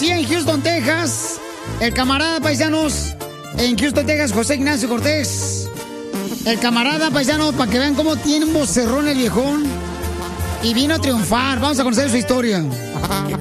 conocí en Houston, Texas. El camarada, paisanos, en Houston, Texas, José Ignacio Cortés. El camarada, paisano, para que vean cómo tiene un vocerrón el viejón. Y vino a triunfar. Vamos a conocer su historia.